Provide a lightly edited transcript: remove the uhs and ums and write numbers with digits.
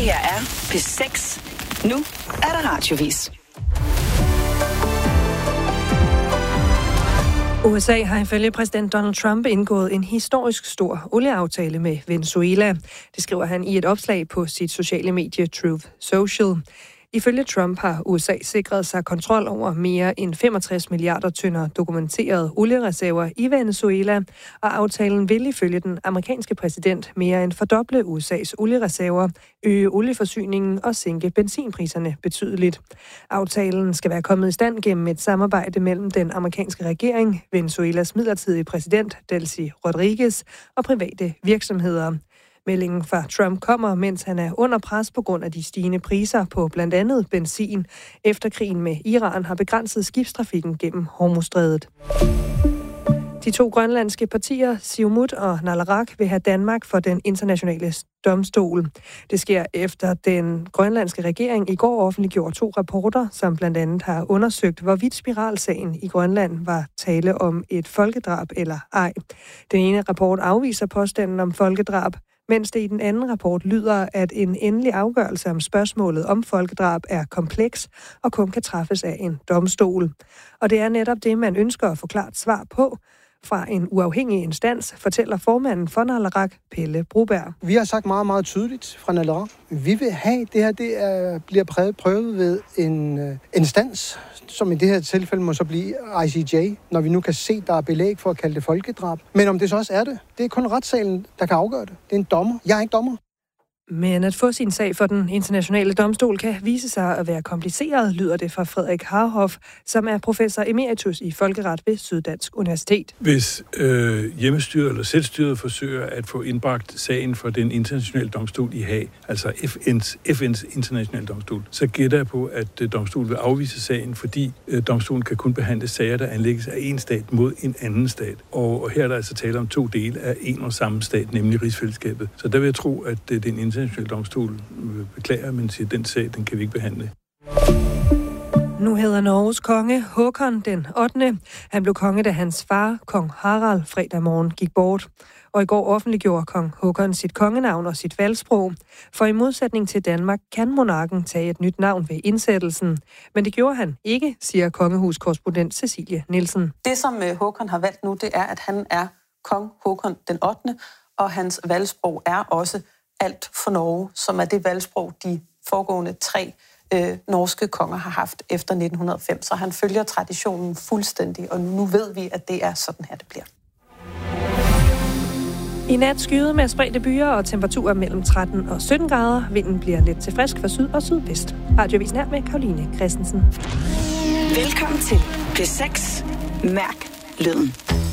her er P6. Nu er der radiovis. USA har ifølge præsident Donald Trump indgået en historisk stor olieaftale med Venezuela. Det skriver han i et opslag på sit sociale medie Truth Social. Ifølge Trump har USA sikret sig kontrol over mere end 65 milliarder tønder dokumenterede oliereserver i Venezuela, og aftalen vil ifølge den amerikanske præsident mere end fordoble USA's oliereserver, øge olieforsyningen og sænke benzinpriserne betydeligt. Aftalen skal være kommet i stand gennem et samarbejde mellem den amerikanske regering, Venezuelas midlertidige præsident Delcy Rodriguez og private virksomheder. Meldingen fra Trump kommer, mens han er under pres på grund af de stigende priser på blandt andet benzin, efter krigen med Iran har begrænset skibstrafikken gennem Hormuzstrædet. De to grønlandske partier, Siumut og Naleraq, vil have Danmark for den internationale domstol. Det sker efter den grønlandske regering i går offentliggjorde 2 rapporter, som blandt andet har undersøgt, hvorvidt spiralsagen i Grønland var tale om et folkedrab eller ej. Den ene rapport afviser påstanden om folkedrab, mens det i den anden rapport lyder, at en endelig afgørelse om spørgsmålet om folkedrab er kompleks og kun kan træffes af en domstol. Og det er netop det, man ønsker at få klart svar på fra en uafhængig instans, fortæller formanden for Naleraq, Pelle Broberg. Vi har sagt meget, meget tydeligt fra Naleraq. Vi vil have, det her bliver prøvet ved en instans, som i det her tilfælde må så blive ICJ, når vi nu kan se, der er belæg for at kalde det folkedrab. Men om det så også er det, det er kun retssalen, der kan afgøre det. Det er en dommer. Jeg er ikke dommer. Men at få sin sag for den internationale domstol kan vise sig at være kompliceret, lyder det fra Frederik Harhoff, som er professor emeritus i folkeret ved Syddansk Universitet. Hvis hjemmestyret eller selvstyret forsøger at få indbragt sagen for den internationale domstol i Haag, altså FN's internationale domstol, så gætter jeg på, at domstolen vil afvise sagen, fordi domstolen kan kun behandle sager, der anlægges af en stat mod en anden stat. Og her er der altså tale om 2 dele af en og samme stat, nemlig rigsfællesskabet. Så der vil jeg tro, at den internationale domstol beklager, men siger, at den sag, den kan vi ikke behandle. Nu hedder Norges konge Håkon den 8. Han blev konge, da hans far, kong Harald, fredag morgen gik bort. Og i går offentliggjorde kong Håkon sit kongenavn og sit valgsprog. For i modsætning til Danmark kan monarken tage et nyt navn ved indsættelsen. Men det gjorde han ikke, siger kongehuskorrespondent Cecilie Nielsen. Det, som Håkon har valgt nu, det er, at han er kong Håkon den 8. Og hans valgsprog er også alt for Norge, som er det valgsprog, de foregående 3 norske konger har haft efter 1905. Så han følger traditionen fuldstændig, og nu ved vi, at det er sådan her, det bliver. I nat skyet med spredte byer og temperaturer mellem 13 og 17 grader. Vinden bliver lidt til frisk fra syd og sydvest. Radioavisen her med Karoline Christensen. Velkommen til P6. Mærk lyden.